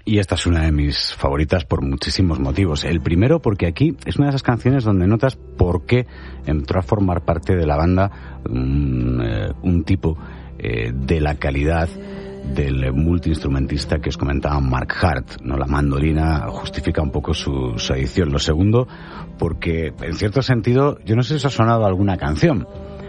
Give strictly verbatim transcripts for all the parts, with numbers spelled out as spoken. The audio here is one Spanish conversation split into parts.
Y esta es una de mis favoritas por muchísimos motivos. El primero porque aquí es una de esas canciones donde notas por qué entró a formar parte de la banda un, eh, un tipo eh, de la calidad del multiinstrumentista que os comentaba Mark Hart, ¿no? La mandolina justifica un poco su, su edición. Lo segundo, porque en cierto sentido, yo no sé si os ha sonado alguna canción,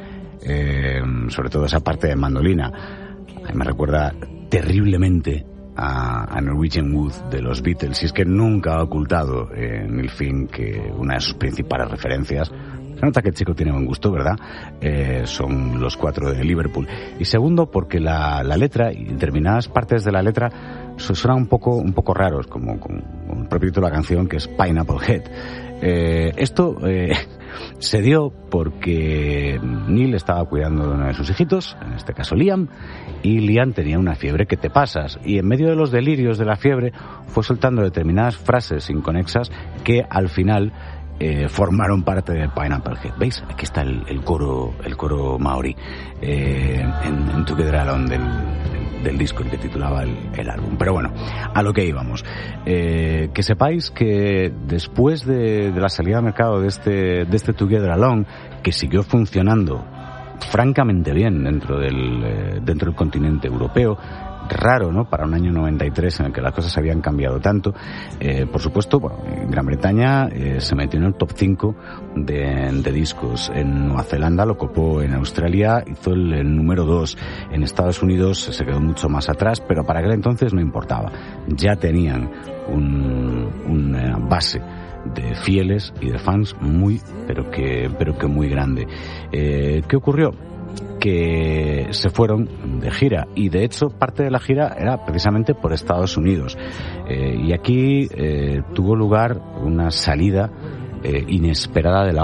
eh, sobre todo esa parte de mandolina. A mí me recuerda terriblemente a, a Norwegian Wood de los Beatles, y es que nunca ha ocultado eh, Neil Finn que una de sus principales referencias, se nota que el chico tiene buen gusto, ¿verdad? Eh, son los cuatro de Liverpool. Y segundo, porque la, la letra y determinadas partes de la letra suenan un poco, un poco raros, como, como, como el propio título de la canción, que es Pineapple Head. Eh, esto eh, se dio porque Neil estaba cuidando de uno de sus hijitos, en este caso Liam, y Liam tenía una fiebre que te pasas, y en medio de los delirios de la fiebre fue soltando determinadas frases inconexas que al final Eh, formaron parte de Pineapple Head. ¿Veis? Aquí está el, el coro el coro maorí eh, en, en Together Alone del, del, del disco el que titulaba el, el álbum. Pero bueno, a lo que íbamos. Eh, que sepáis que después de, de la salida al mercado de este, de este Together Alone, que siguió funcionando francamente bien dentro del, eh, dentro del continente europeo, raro, ¿no?, para un año noventa y tres en el que las cosas habían cambiado tanto. Eh, por supuesto, bueno, en Gran Bretaña eh, se metió en el top cinco de, de discos. En Nueva Zelanda lo copó, en Australia hizo el, el número dos. En Estados Unidos se quedó mucho más atrás, pero para aquel entonces no importaba. Ya tenían un, una base de fieles y de fans muy, pero que, pero que muy grande. Eh, ¿qué ocurrió? Que se fueron de gira, y de hecho parte de la gira era precisamente por Estados Unidos, eh, y aquí eh, tuvo lugar una salida eh, inesperada de la